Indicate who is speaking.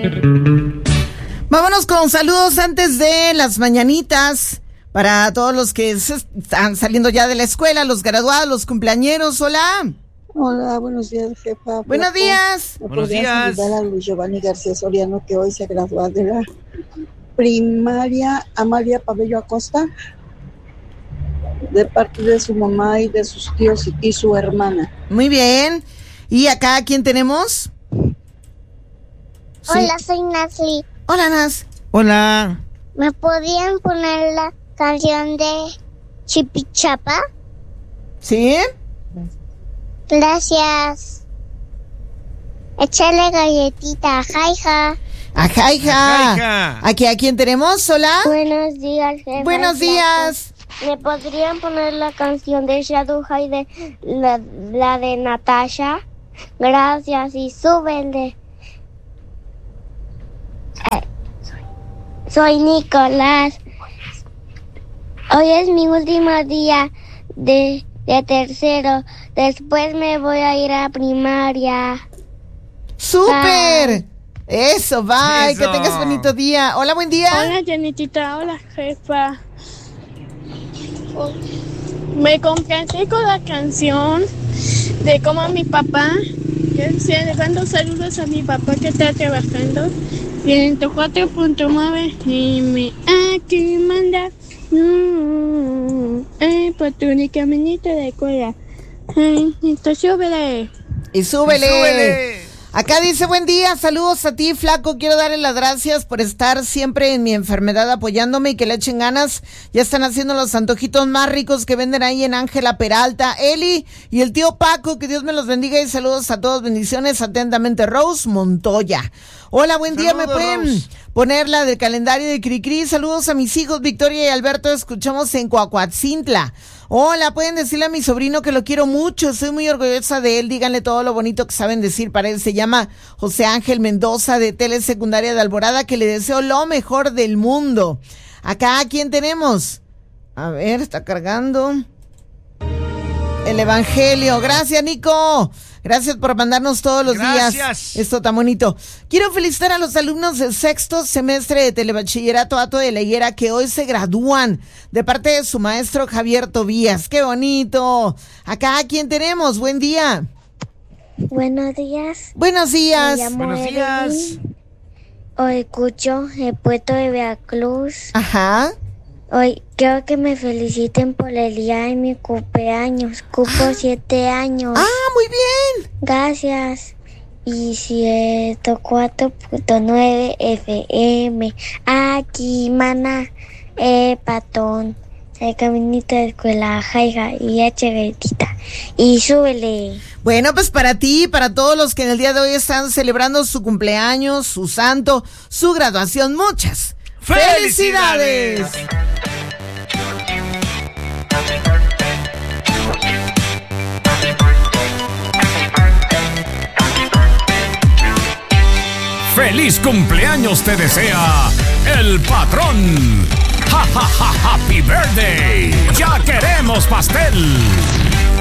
Speaker 1: Vámonos con saludos antes de las mañanitas para todos los que están saliendo ya de la escuela, los graduados, los cumpleañeros. Hola.
Speaker 2: Hola, buenos días, jefa.
Speaker 1: Buenos días.
Speaker 3: Buenos días.
Speaker 2: Saludar a Luis Giovanni García Soriano, que hoy se gradúa de la primaria Amalia Pabello Acosta, de parte de su mamá y de sus tíos y su hermana.
Speaker 1: Muy bien. ¿Y acá quién tenemos?
Speaker 4: Sí. Hola, soy Nasli.
Speaker 1: Hola, Nas.
Speaker 3: Hola.
Speaker 4: ¿Me podrían poner la canción de Chipichapa?
Speaker 1: ¿Sí?
Speaker 4: Gracias. Échale galletita, jaija.
Speaker 1: Ajaija. ¿Aquí a quién tenemos? Hola.
Speaker 4: Buenos días, jefa.
Speaker 1: Buenos días.
Speaker 4: ¿Me podrían poner la canción de Shaduja y de la de Natasha? Gracias y súbele. Soy Nicolás. Hoy es mi último día de tercero. Después me voy a ir a primaria.
Speaker 1: ¡Súper! Eso, bye.
Speaker 3: Eso.
Speaker 1: Que tengas bonito día. Hola, buen día.
Speaker 5: Hola, Janitita. Hola, jefa. Me complací con la canción de como mi papá. Le mando saludos a mi papá que está trabajando. 104.9 y me aquí manda por tu única caminito de escuela. Entonces súbele.
Speaker 1: Y súbele. Acá dice, buen día, saludos a ti, flaco, quiero darle las gracias por estar siempre en mi enfermedad apoyándome y que le echen ganas. Ya están haciendo los antojitos más ricos que venden ahí en Ángela Peralta, Eli y el tío Paco, que Dios me los bendiga y saludos a todos, bendiciones, atentamente, Rose Montoya. Hola, buen día, ¿me pueden poner la del calendario de Cricri? Saludos a mis hijos, Victoria y Alberto, escuchamos en Coahuatzintla. Hola, pueden decirle a mi sobrino que lo quiero mucho, soy muy orgullosa de él, díganle todo lo bonito que saben decir para él. Se llama José Ángel Mendoza de Telesecundaria de Alborada, que le deseo lo mejor del mundo. Acá, ¿a quién tenemos? A ver, está cargando el Evangelio. Gracias, Nico. Gracias por mandarnos todos los días. Esto tan bonito. Quiero felicitar a los alumnos del sexto semestre de Telebachillerato Hato de la Higuera que hoy se gradúan de parte de su maestro Javier Tobías. ¡Qué bonito! Acá, ¿a quién tenemos? Buen día.
Speaker 4: Buenos días.
Speaker 1: Buenos días.
Speaker 3: Buenos días.
Speaker 4: Hoy escucho el puerto de Veracruz.
Speaker 1: Ajá.
Speaker 4: Hoy quiero que me feliciten por el día de mi cumpleaños. Cupo 7 años.
Speaker 1: Ah, muy bien.
Speaker 4: Gracias. Y 104.9 FM. Aquí, mana, patón. El caminito de escuela, jaiga y echevetita. Y súbele.
Speaker 1: Bueno, pues para ti, para todos los que en el día de hoy están celebrando su cumpleaños, su santo, su graduación, muchas ¡felicidades!
Speaker 6: ¡Feliz cumpleaños te desea el patrón! ¡Ja, ja, ja! ¡Happy birthday! ¡Ya queremos pastel!